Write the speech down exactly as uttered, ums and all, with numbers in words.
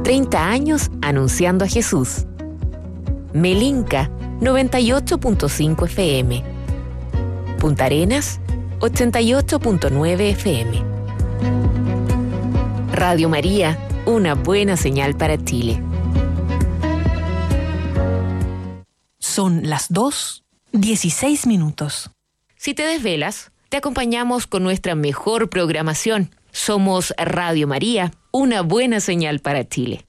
treinta años anunciando a Jesús. Melinca, noventa y ocho punto cinco F M. Punta Arenas, ochenta y ocho punto nueve F M. Radio María, una buena señal para Chile. Son las dos, dieciséis minutos. Si te desvelas, te acompañamos con nuestra mejor programación. Somos Radio María, una buena señal para Chile.